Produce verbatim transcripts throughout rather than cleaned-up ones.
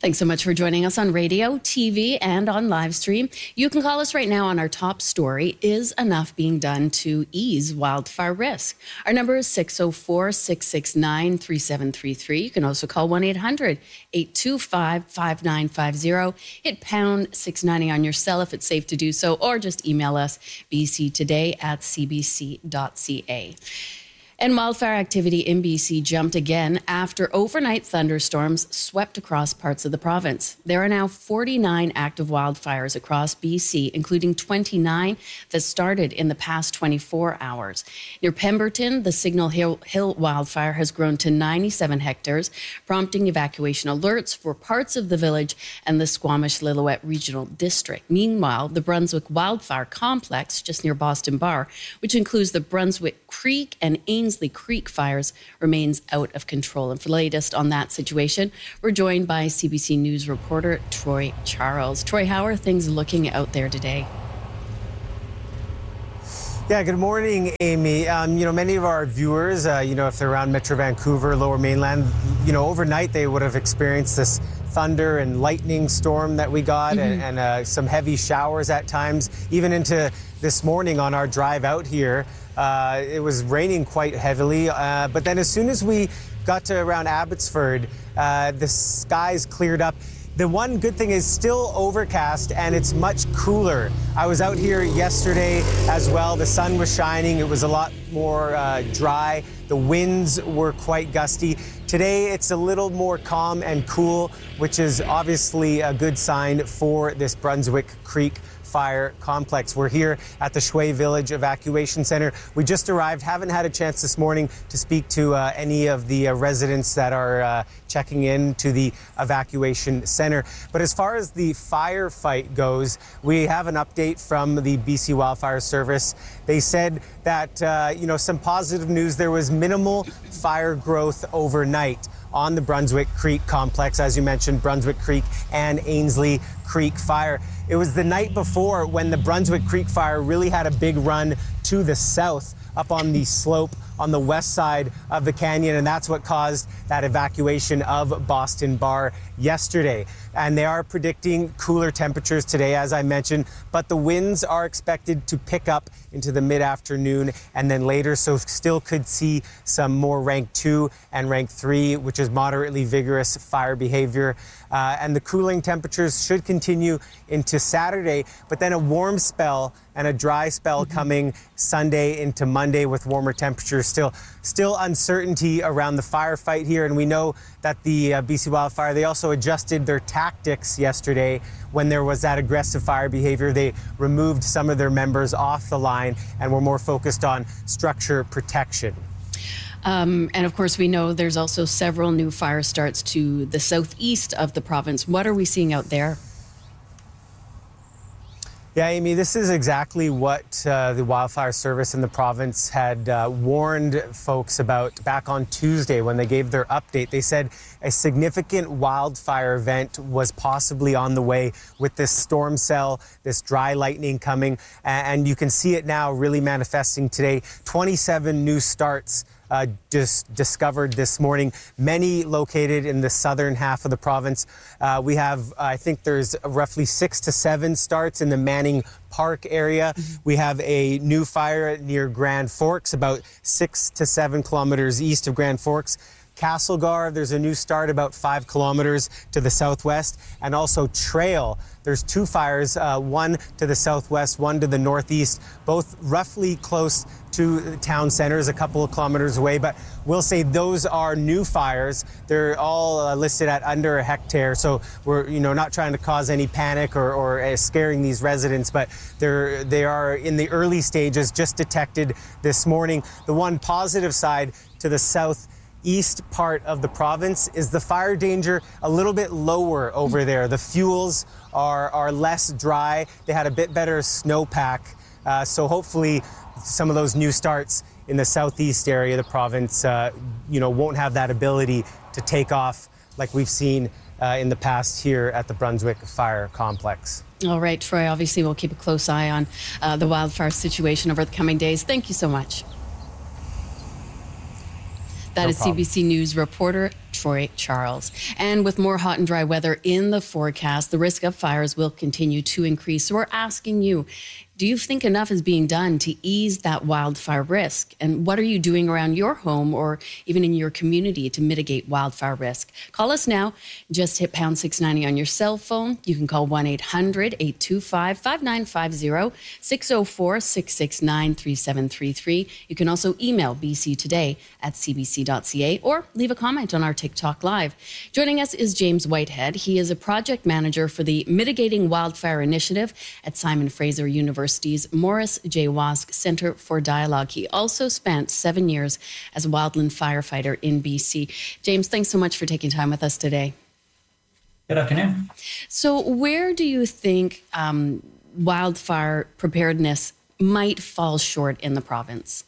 Thanks so much for joining us on radio, T V, and on live stream. You can call us right now on our top story, Is Enough Being Done to Ease Wildfire Risk? Our number is six oh four, six six nine, three seven three three. You can also call one eight hundred, eight two five, five nine five zero. Hit pound six ninety on your cell if it's safe to do so, or just email us b c today at c b c dot c a. And wildfire activity in B C jumped again after overnight thunderstorms swept across parts of the province. There are now forty-nine active wildfires across B C, including twenty-nine that started in the past twenty-four hours. Near Pemberton, the Signal Hill, Hill wildfire has grown to ninety-seven hectares, prompting evacuation alerts for parts of the village and the Squamish-Lillooet Regional District. Meanwhile, the Brunswick Wildfire Complex, just near Boston Bar, which includes the Brunswick Creek and Ainsley Creek fires, remains out of control. And for the latest on that situation, we're joined by C B C News reporter Troy Charles. Troy, how are things looking out there today? Yeah, good morning, Amy. Um, you know, many of our viewers, uh, you know, if they're around Metro Vancouver, Lower Mainland, you know, overnight they would have experienced this thunder and lightning storm that we got, mm-hmm. and, and uh, some heavy showers at times, even into this morning on our drive out here. Uh, it was raining quite heavily, uh, but then as soon as we got to around Abbotsford, uh, the skies cleared up. The one good thing is still overcast and it's much cooler. I was out here yesterday as well. The sun was shining. It was a lot more uh, dry. The winds were quite gusty. Today it's a little more calm and cool, which is obviously a good sign for this Brunswick Creek Fire Complex. We're here at the Shway Village Evacuation Center. We just arrived, haven't had a chance this morning to speak to uh, any of the uh, residents that are uh, checking in to the evacuation center. But as far as the firefight goes, we have an update from the B C Wildfire Service. They said that, uh, you know, some positive news. There was minimal fire growth overnight on the Brunswick Creek Complex, as you mentioned, Brunswick Creek and Ainsley Creek Fire. It was the night before when the Brunswick Creek Fire really had a big run to the south up on the slope on the west side of the canyon, and that's what caused that evacuation of Boston Bar yesterday. And they are predicting cooler temperatures today, as I mentioned, but the winds are expected to pick up into the mid-afternoon and then later, so still could see some more rank two and rank three, which is moderately vigorous fire behavior. Uh, and the cooling temperatures should continue into Saturday, but then a warm spell and a dry spell mm-hmm. coming Sunday into Monday with warmer temperatures. Still, still uncertainty around the firefight here, and we know that the uh, B C Wildfire, they also adjusted their tactics yesterday when there was that aggressive fire behavior. They removed some of their members off the line and were more focused on structure protection. Um, and of course, we know there's also several new fire starts to the southeast of the province. What are we seeing out there? Yeah, Amy, this is exactly what uh, the Wildfire Service in the province had uh, warned folks about back on Tuesday when they gave their update. They said a significant wildfire event was possibly on the way with this storm cell, this dry lightning coming, and you can see it now really manifesting today. twenty-seven new starts Uh, just discovered this morning, many located in the southern half of the province. Uh, we have, I think there's roughly six to seven starts in the Manning Park area. Mm-hmm. We have a new fire near Grand Forks, about six to seven kilometers east of Grand Forks. Castlegar, there's a new start about five kilometers to the southwest, and also Trail. There's two fires, uh, one to the southwest, one to the northeast, both roughly close to town centers, a couple of kilometers away, but we'll say those are new fires. They're all uh, listed at under a hectare, so we're you know not trying to cause any panic or, or uh, scaring these residents, but they're they are in the early stages, just detected this morning. The one positive side to the south east part of the province is the fire danger a little bit lower over there. The fuels are, are less dry. They had a bit better snowpack. Uh, so hopefully some of those new starts in the southeast area of the province, uh, you know, won't have that ability to take off like we've seen uh, in the past here at the Brunswick Fire Complex. All right, Troy, obviously we'll keep a close eye on uh, the wildfire situation over the coming days. Thank you so much. That No is problem. C B C News reporter Troy Charles. And with more hot and dry weather in the forecast, the risk of fires will continue to increase. So we're asking you, do you think enough is being done to ease that wildfire risk? And what are you doing around your home or even in your community to mitigate wildfire risk? Call us now. Just hit pound six ninety on your cell phone. You can call one eight hundred, eight two five, five nine five zero, six oh four, six six nine, three seven three three. You can also email b c today at c b c dot c a or leave a comment on our TikTok Live. Joining us is James Whitehead. He is a project manager for the Mitigating Wildfire Initiative at Simon Fraser University's Morris J. Wask Center for Dialogue. He also spent seven years as a wildland firefighter in B C. James, thanks so much for taking time with us today. Good afternoon. So where do you think um, wildfire preparedness might fall short in the province?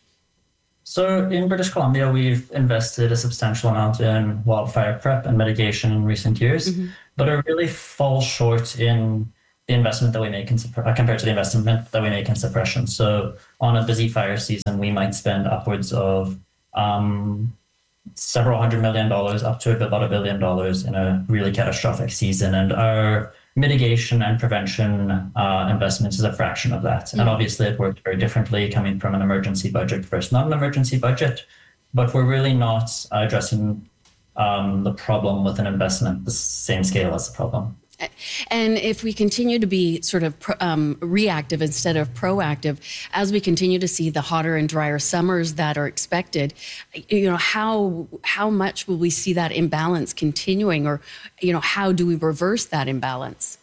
So in British Columbia, we've invested a substantial amount in wildfire prep and mitigation in recent years, mm-hmm. but it really falls short in the investment that we make in uh, compared to the investment that we make in suppression. So on a busy fire season, we might spend upwards of um, several hundred million dollars, up to about a billion dollars in a really catastrophic season. And our mitigation and prevention uh, investments is a fraction of that. Mm-hmm. And obviously it worked very differently coming from an emergency budget versus not an emergency budget, but we're really not uh, addressing um, the problem with an investment the same scale as the problem. And if we continue to be sort of um, reactive instead of proactive, as we continue to see the hotter and drier summers that are expected, you know, how how much will we see that imbalance continuing, or, you know, how do we reverse that imbalance?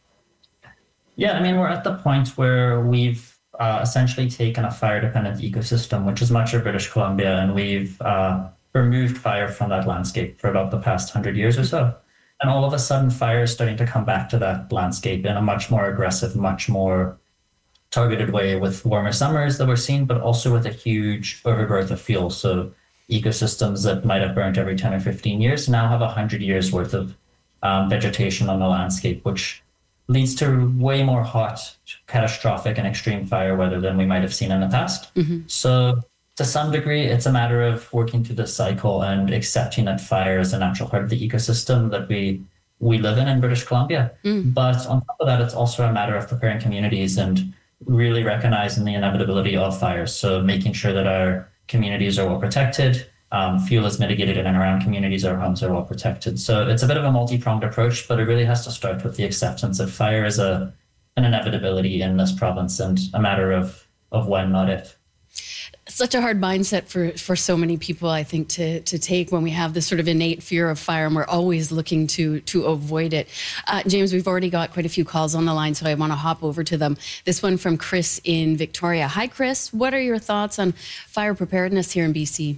Yeah, I mean, we're at the point where we've uh, essentially taken a fire-dependent ecosystem, which is much of British Columbia, and we've uh, removed fire from that landscape for about the past hundred years or so. And all of a sudden, fire is starting to come back to that landscape in a much more aggressive, much more targeted way, with warmer summers that we're seeing, but also with a huge overgrowth of fuel. So ecosystems that might have burnt every ten or fifteen years now have one hundred years worth of um, vegetation on the landscape, which leads to way more hot, catastrophic, and extreme fire weather than we might have seen in the past. Mm-hmm. So to some degree, it's a matter of working through this cycle and accepting that fire is a natural part of the ecosystem that we we live in in British Columbia. Mm. But on top of that, it's also a matter of preparing communities and really recognizing the inevitability of fires. So making sure that our communities are well protected, um, fuel is mitigated in and around communities, our homes are well protected. So it's a bit of a multi-pronged approach, but it really has to start with the acceptance that fire is a an inevitability in this province and a matter of, of when, not if. Such a hard mindset for, for so many people, I think, to to take when we have this sort of innate fear of fire and we're always looking to to avoid it. Uh, James, we've already got quite a few calls on the line, so I want to hop over to them. This one from Chris in Victoria. Hi, Chris. What are your thoughts on fire preparedness here in B C?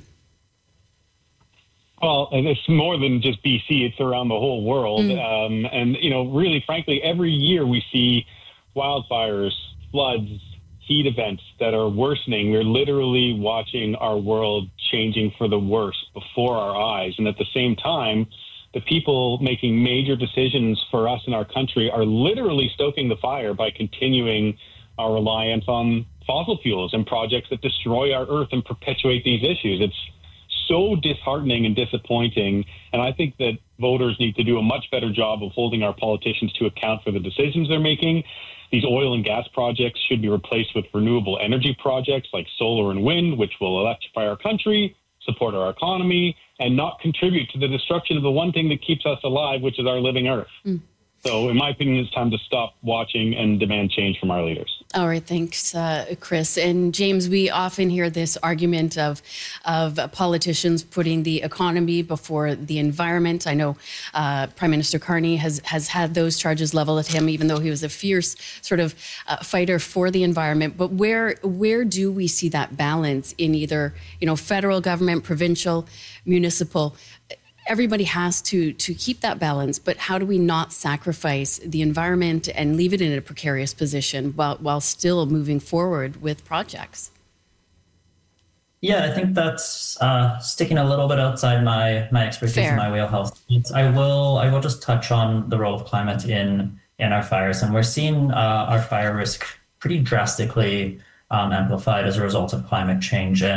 Well, and it's more than just B C. It's around the whole world. Mm. Um, and, you know, really, frankly, every year we see wildfires, floods, heat events that are worsening. We're literally watching our world changing for the worse before our eyes. And at the same time, the people making major decisions for us in our country are literally stoking the fire by continuing our reliance on fossil fuels and projects that destroy our earth and perpetuate these issues. It's so disheartening and disappointing. And I think that voters need to do a much better job of holding our politicians to account for the decisions they're making. These oil and gas projects should be replaced with renewable energy projects like solar and wind, which will electrify our country, support our economy, and not contribute to the destruction of the one thing that keeps us alive, which is our living earth. Mm. So in my opinion, it's time to stop watching and demand change from our leaders. All right, thanks, uh, Chris. And James, we often hear this argument of of politicians putting the economy before the environment. I know uh, Prime Minister Carney has has had those charges leveled at him, even though he was a fierce sort of uh, fighter for the environment. But where where do we see that balance in either, you know, federal government, provincial, municipal? Everybody has to to keep that balance, but how do we not sacrifice the environment and leave it in a precarious position while while still moving forward with projects? Yeah, I think that's uh, sticking a little bit outside my my expertise Fair. and my wheelhouse. I will I will just touch on the role of climate in in our fires, and we're seeing uh, our fire risk pretty drastically um, amplified as a result of climate change. And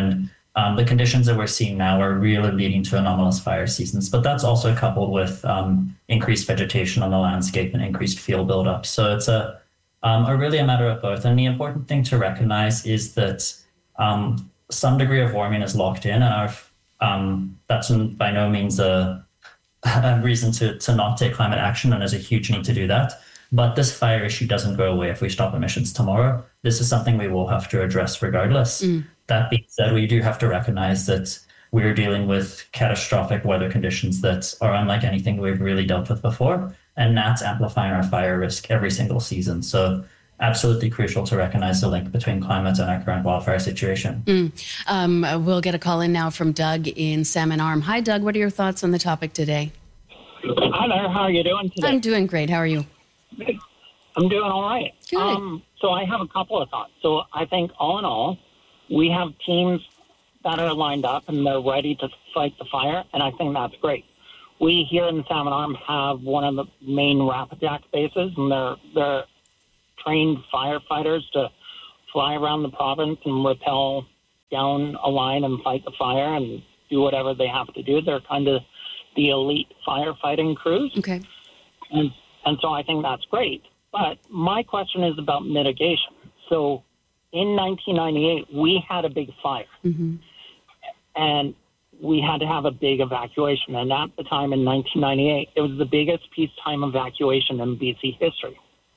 um, the conditions that we're seeing now are really leading to anomalous fire seasons. But that's also coupled with um, increased vegetation on the landscape and increased fuel buildup. So it's a, um, a really a matter of both. And the important thing to recognize is that um, some degree of warming is locked in, and our, um, that's by no means a, a reason to, to not take climate action, and there's a huge need to do that. But this fire issue doesn't go away if we stop emissions tomorrow. This is something we will have to address regardless. Mm. That being said, we do have to recognize that we're dealing with catastrophic weather conditions that are unlike anything we've really dealt with before, and that's amplifying our fire risk every single season. So absolutely crucial to recognize the link between climate and our current wildfire situation. Mm. Um, we'll get a call in now from Doug in Salmon Arm. Hi, Doug. What are your thoughts on the topic today? Hi there. How are you doing today? I'm doing great. How are you? I'm doing all right. Good. Um, so I have a couple of thoughts. So I think all in all, we have teams that are lined up and they're ready to fight the fire, and I think that's great. We here in Salmon Arm have one of the main Rapidac bases, and they're they're trained firefighters to fly around the province and rappel down a line and fight the fire and do whatever they have to do. They're kind of the elite firefighting crews. Okay. And and so I think that's great. But my question is about mitigation. So in nineteen ninety-eight, we had a big fire. Mm-hmm. And we had to have a big evacuation. And at the time in nineteen ninety-eight, it was the biggest peacetime evacuation in B C history.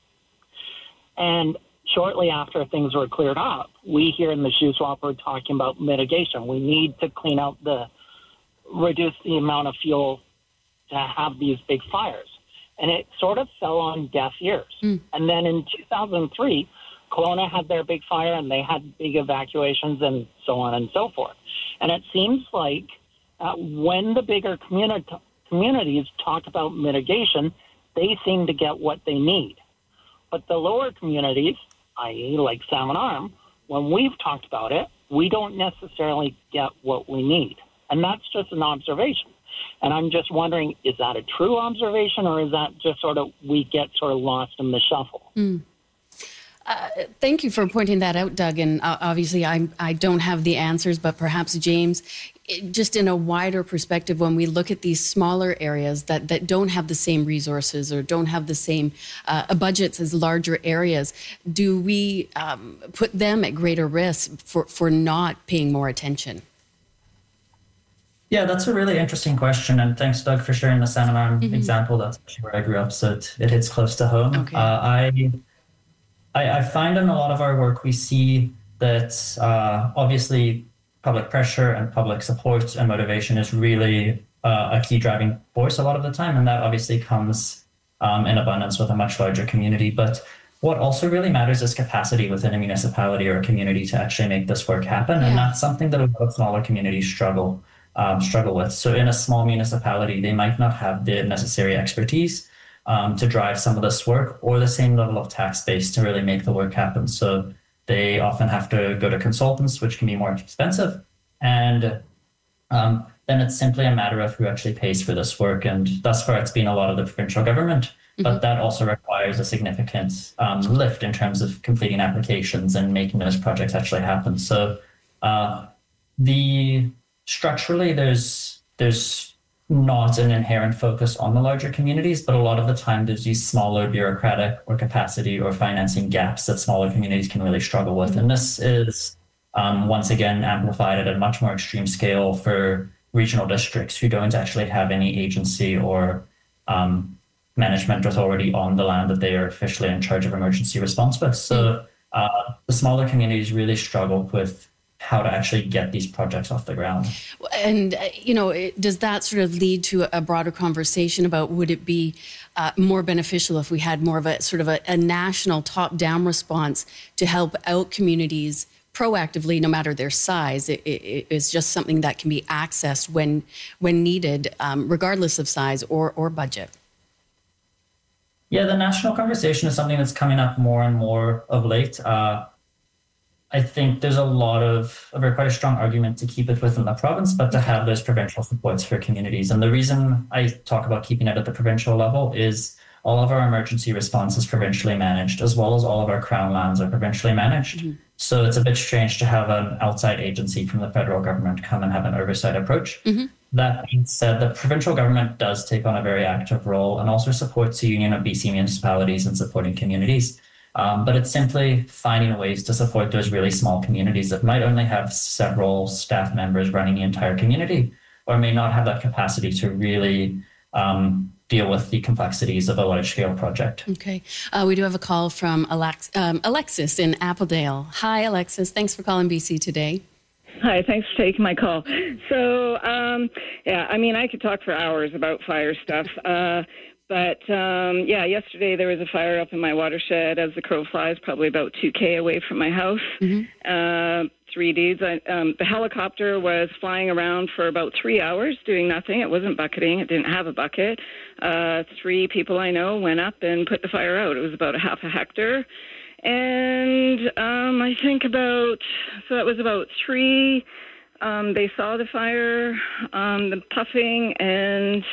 And shortly after things were cleared up, we here in the Shuswap were talking about mitigation. We need to clean out the, reduce the amount of fuel to have these big fires. And it sort of fell on deaf ears. Mm. And then in two thousand three, Kelowna had their big fire and they had big evacuations and so on and so forth. And it seems like uh, when the bigger communi- communities talk about mitigation, they seem to get what they need. But the lower communities, that is like Salmon Arm, when we've talked about it, we don't necessarily get what we need. And that's just an observation. And I'm just wondering, is that a true observation, or is that just sort of we get sort of lost in the shuffle? Mm. Uh, thank you for pointing that out, Doug. And uh, obviously, I I don't have the answers, but perhaps James, it, just in a wider perspective, when we look at these smaller areas that, that don't have the same resources or don't have the same uh, budgets as larger areas, do we um, put them at greater risk for, for not paying more attention? Yeah, that's a really interesting question. And thanks, Doug, for sharing the Salmon Arm mm-hmm. example. That's actually where I grew up, so it, it hits close to home. Okay. Uh, I, I I find in a lot of our work, we see that uh, obviously public pressure and public support and motivation is really uh, a key driving force a lot of the time. And that obviously comes um, in abundance with a much larger community. But what also really matters is capacity within a municipality or a community to actually make this work happen. Yeah. And that's something that a lot of smaller communities struggle Um, struggle with. So in a small municipality, they might not have the necessary expertise um, to drive some of this work or the same level of tax base to really make the work happen. So they often have to go to consultants, which can be more expensive. And um, then it's simply a matter of who actually pays for this work. And thus far, it's been a lot of the provincial government, mm-hmm. but that also requires a significant um, lift in terms of completing applications and making those projects actually happen. So uh, the Structurally, there's there's not an inherent focus on the larger communities, but a lot of the time there's these smaller bureaucratic or capacity or financing gaps that smaller communities can really struggle with. And this is, um, once again, amplified at a much more extreme scale for regional districts who don't actually have any agency or um, management authority on the land that they are officially in charge of emergency response with. So uh, the smaller communities really struggle with how to actually get these projects off the ground. And, uh, you know, it, does that sort of lead to a broader conversation about would it be uh, more beneficial if we had more of a sort of a, a national top-down response to help out communities proactively, no matter their size? It, it, it's just something that can be accessed when when needed, um, regardless of size or, or budget. Yeah, the national conversation is something that's coming up more and more of late. Uh, I think there's a lot of, a very quite a strong argument to keep it within the province, but to have those provincial supports for communities. And the reason I talk about keeping it at the provincial level is all of our emergency response is provincially managed, as well as all of our crown lands are provincially managed. Mm-hmm. So it's a bit strange to have an outside agency from the federal government come and have an oversight approach. Mm-hmm. That being said, the provincial government does take on a very active role and also supports the Union of B C Municipalities in supporting communities. Um, but it's simply finding ways to support those really small communities that might only have several staff members running the entire community, or may not have that capacity to really um, deal with the complexities of a large-scale project. Okay. Uh, we do have a call from Alex, um, Alexis in Appledale. Hi, Alexis. Thanks for calling B C today. Hi, thanks for taking my call. So, um, yeah, I mean, I could talk for hours about fire stuff. Uh, but, um, yeah, yesterday there was a fire up in my watershed as the crow flies, probably about two K away from my house. Mm-hmm. Uh, three dudes. I, um, the helicopter was flying around for about three hours doing nothing. It wasn't bucketing. It didn't have a bucket. Uh, three people I know went up and put the fire out. It was about a half a hectare. And um, I think about, so it was about three, um, they saw the fire, um, the puffing, and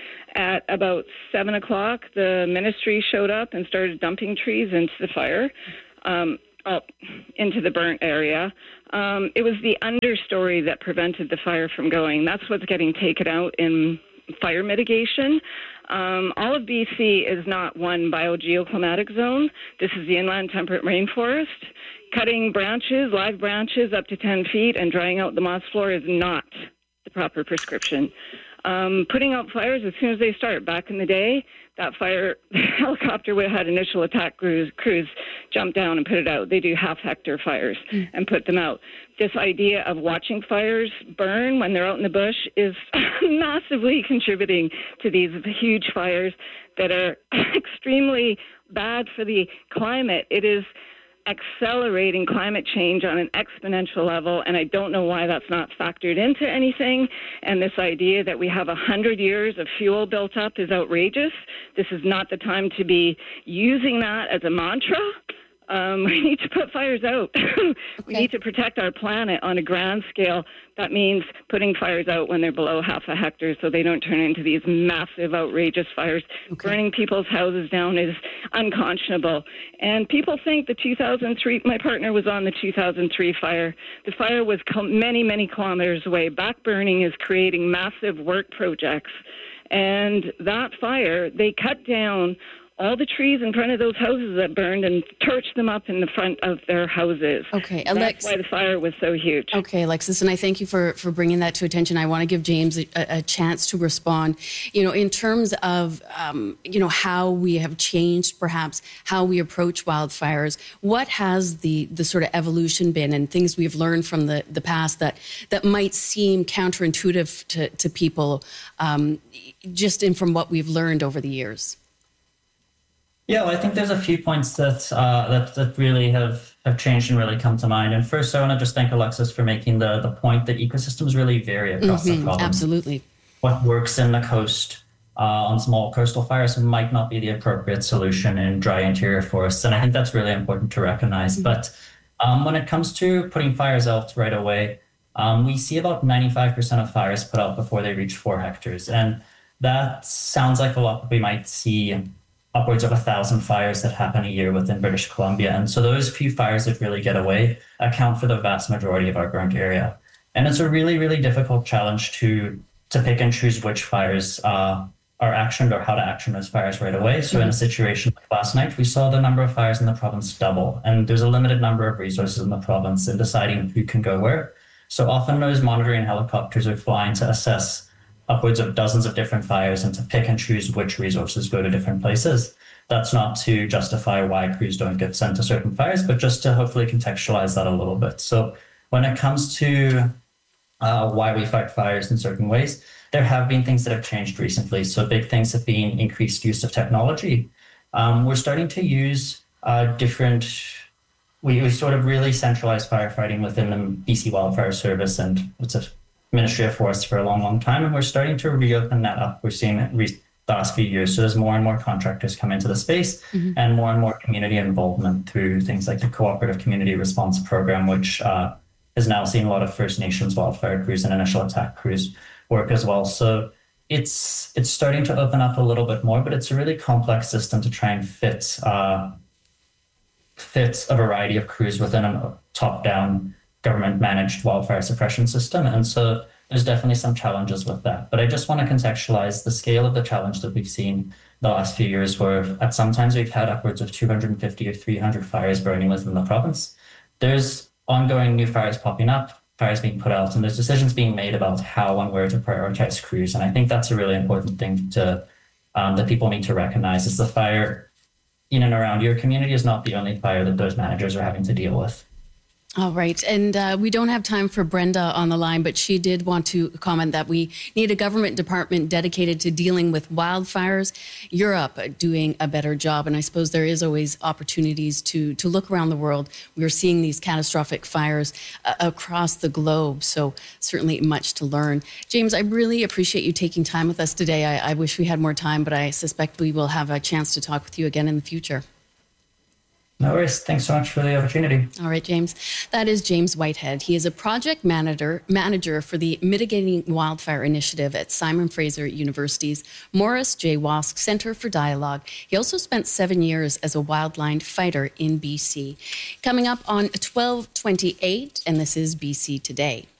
at about seven o'clock, the ministry showed up and started dumping trees into the fire, um, up into the burnt area. Um, it was the understory that prevented the fire from going. That's what's getting taken out in fire mitigation. Um, all of B C is not one biogeoclimatic zone. This is the inland temperate rainforest. Cutting branches, live branches up to ten feet and drying out the moss floor is not the proper prescription. Um, putting out fires as soon as they start. Back in the day, that fire the helicopter would have had initial attack crews, crews jump down and put it out. They do half hectare fires mm. and put them out. This idea of watching fires burn when they're out in the bush is massively contributing to these huge fires that are extremely bad for the climate. It is accelerating climate change on an exponential level, and I don't know why that's not factored into anything. And this idea that we have a hundred years of fuel built up is outrageous. This is not the time to be using that as a mantra. Um, we need to put fires out. We okay. need to protect our planet on a grand scale. That means putting fires out when they're below half a hectare so they don't turn into these massive, outrageous fires. Okay. Burning people's houses down is unconscionable. And people think the two thousand three, my partner was on the two thousand three fire. The fire was many, many kilometers away. Backburning is creating massive work projects. And that fire, they cut down all the trees in front of those houses that burned and torched them up in the front of their houses. Okay, Alex, that's why the fire was so huge. Okay, Alexis, and I thank you for, for bringing that to attention. I want to give James a, a chance to respond. You know, in terms of, um, you know, how we have changed, perhaps, how we approach wildfires, what has the, the sort of evolution been and things we've learned from the, the past that, that might seem counterintuitive to, to people, um, just in from what we've learned over the years? Yeah, well, I think there's a few points that uh, that that really have, have changed and really come to mind. And first, I want to just thank Alexis for making the, the point that ecosystems really vary across mm-hmm, the province. Absolutely. What works in the coast uh, on small coastal fires might not be the appropriate solution in dry interior forests. And I think that's really important to recognize. Mm-hmm. But um, when it comes to putting fires out right away, um, we see about ninety-five percent of fires put out before they reach four hectares. And that sounds like a lot, but we might see upwards of a thousand fires that happen a year within British Columbia. And so those few fires that really get away account for the vast majority of our burnt area. And it's a really, really difficult challenge to to pick and choose which fires uh, are actioned or how to action those fires right away. So mm-hmm. in a situation like last night, we saw the number of fires in the province double. And there's a limited number of resources in the province in deciding who can go where. So often those monitoring helicopters are flying to assess upwards of dozens of different fires and to pick and choose which resources go to different places. That's not to justify why crews don't get sent to certain fires, but just to hopefully contextualize that a little bit. So when it comes to uh, why we fight fires in certain ways, there have been things that have changed recently. So big things have been increased use of technology. Um, we're starting to use uh, different, we, we sort of really centralized firefighting within the B C Wildfire Service, and it's a Ministry of Forests for a long, long time, and we're starting to reopen that up. We're seeing it re- the last few years. So there's more and more contractors come into the space mm-hmm. and more and more community involvement through things like the Cooperative Community Response Program, which uh, is now seeing a lot of First Nations wildfire crews and initial attack crews work as well. So it's it's starting to open up a little bit more, but it's a really complex system to try and fit uh, fits a variety of crews within a top-down government-managed wildfire suppression system. And so there's definitely some challenges with that. But I just want to contextualize the scale of the challenge that we've seen the last few years, where at some times we've had upwards of two hundred fifty or three hundred fires burning within the province. There's ongoing new fires popping up, fires being put out, and there's decisions being made about how and where to prioritize crews. And I think that's a really important thing to um, that people need to recognize, is the fire in and around your community is not the only fire that those managers are having to deal with. All right. And uh, we don't have time for Brenda on the line, but she did want to comment that we need a government department dedicated to dealing with wildfires. Europe doing a better job. And I suppose there is always opportunities to, to look around the world. We're seeing these catastrophic fires uh, across the globe. So certainly much to learn. James, I really appreciate you taking time with us today. I, I wish we had more time, but I suspect we will have a chance to talk with you again in the future. No worries. Thanks so much for the opportunity. All right, James. That is James Whitehead. He is a project manager manager for the Mitigating Wildfire Initiative at Simon Fraser University's Morris J. Wask Centre for Dialogue. He also spent seven years as a wildland fighter in B C. Coming up on twelve twenty-eight, and this is B C Today.